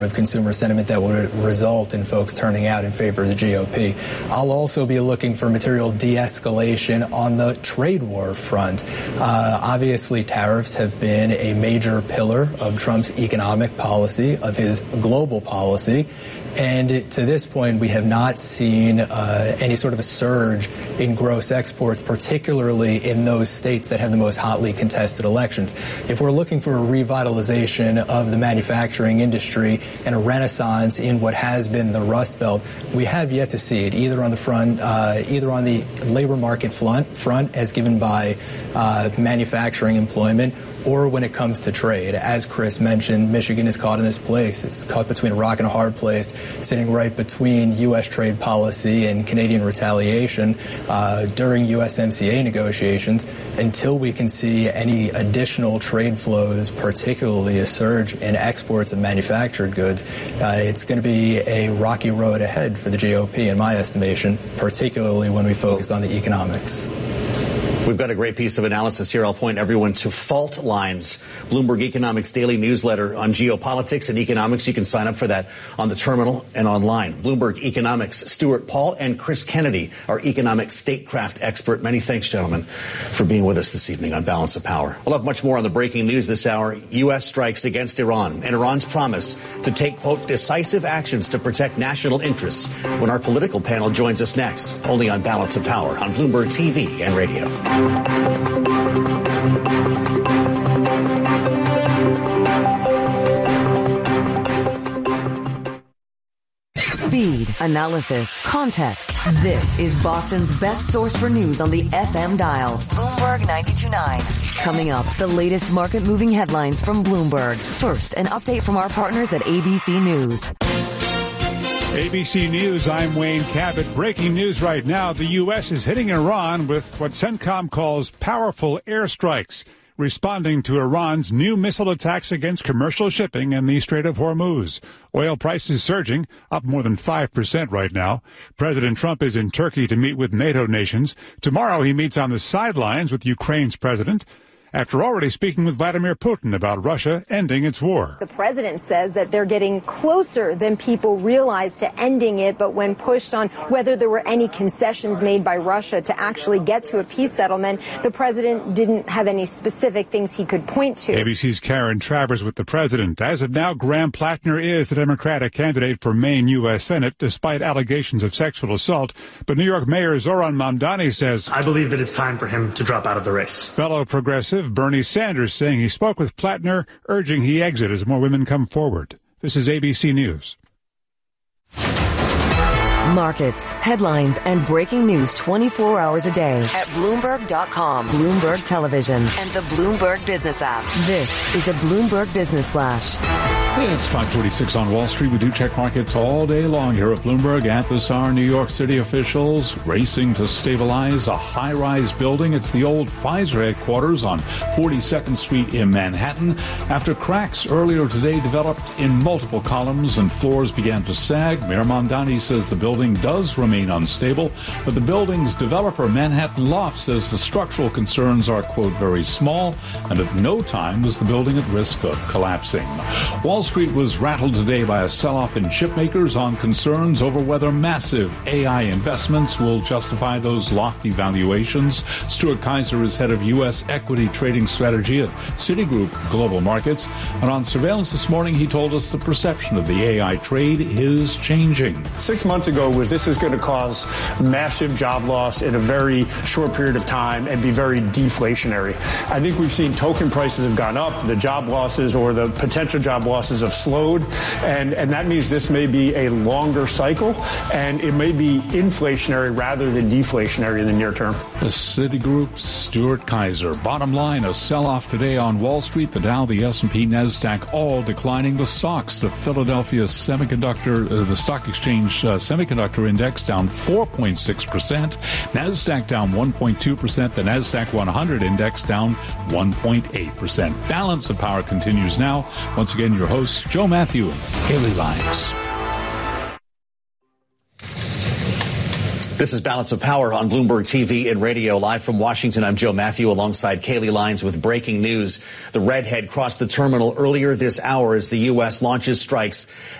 of consumer sentiment that would result in folks turning out in favor of the GOP. I'll also be looking for material de-escalation on the trade war front. Obviously, tariffs have been a major pillar of Trump's economic policy, of his global policy. And to this point, we have not seen any sort of a surge in gross exports, particularly in those states that have the most hotly contested elections. If we're looking for a revitalization of the manufacturing industry and a renaissance in what has been the Rust Belt, we have yet to see it, either on the labor market front as given by manufacturing employment, or when it comes to trade. As Chris mentioned, Michigan is caught in this place. It's caught between a rock and a hard place, sitting right between U.S. trade policy and Canadian retaliation during USMCA negotiations. Until we can see any additional trade flows, particularly a surge in exports of manufactured goods, it's going to be a rocky road ahead for the GOP, in my estimation, particularly when we focus on the economics. We've got a great piece of analysis here. I'll point everyone to Fault Lines, Bloomberg Economics daily newsletter on geopolitics and economics. You can sign up for that on the terminal and online. Bloomberg Economics, Stuart Paul and Chris Kennedy, our economic statecraft expert. Many thanks, gentlemen, for being with us this evening on Balance of Power. We'll have much more on the breaking news this hour. U.S. strikes against Iran and Iran's promise to take, quote, decisive actions to protect national interests when our political panel joins us next, only on Balance of Power on Bloomberg TV and radio. Speed, analysis, context. This is Boston's best source for news on the FM dial. Bloomberg 92.9. Coming up, the latest market-moving headlines from Bloomberg. First, an update from our partners at ABC News. ABC News, I'm Wayne Cabot. Breaking news right now, the U.S. is hitting Iran with what CENTCOM calls powerful airstrikes, responding to Iran's new missile attacks against commercial shipping in the Strait of Hormuz. Oil prices surging, up more than 5% right now. President Trump is in Turkey to meet with NATO nations. Tomorrow he meets on the sidelines with Ukraine's president, after already speaking with Vladimir Putin about Russia ending its war. The president says that they're getting closer than people realize to ending it, but when pushed on whether there were any concessions made by Russia to actually get to a peace settlement, the president didn't have any specific things he could point to. ABC's Karen Travers with the president. As of now, Graham Plattner is the Democratic candidate for Maine U.S. Senate, despite allegations of sexual assault. But New York Mayor Zoran Mamdani says, I believe that it's time for him to drop out of the race. Fellow progressive Bernie Sanders saying he spoke with Plattner, urging he exit as more women come forward. This is ABC News. Markets, headlines, and breaking news 24 hours a day at Bloomberg.com, Bloomberg Television, and the Bloomberg Business app. This is a Bloomberg Business Flash. It's 5:46 on Wall Street. We do check markets all day long here at Bloomberg. At this hour, New York City officials racing to stabilize a high-rise building. It's the old Pfizer headquarters on 42nd Street in Manhattan. After cracks earlier today developed in multiple columns and floors began to sag, Mayor Mamdani says the building does remain unstable, but the building's developer, Manhattan Loft, says the structural concerns are, quote, very small, and at no time was the building at risk of collapsing. Wall Street was rattled today by a sell-off in chipmakers on concerns over whether massive AI investments will justify those lofty valuations. Stuart Kaiser is head of U.S. equity trading strategy at Citigroup Global Markets. And on surveillance this morning, he told us the perception of the AI trade is changing. 6 months ago was this is going to cause massive job loss in a very short period of time and be very deflationary. I think we've seen token prices have gone up, the job losses or the potential job losses have slowed, and that means this may be a longer cycle, and it may be inflationary rather than deflationary in the near term. The Citigroup's Stuart Kaiser. Bottom line, a sell-off today on Wall Street. The Dow, the S&P, NASDAQ all declining. The SOX, the Philadelphia Semiconductor, the Stock Exchange Semiconductor Index down 4.6%. NASDAQ down 1.2%. The NASDAQ 100 Index down 1.8%. Balance of Power continues now. Once again, your hosts, Joe Matthew and Haley Lyons. This is Balance of Power on Bloomberg TV and radio. Live from Washington, I'm Joe Matthew alongside Kaylee Lyons with breaking news. The redhead crossed the terminal earlier this hour as the U.S. launches strikes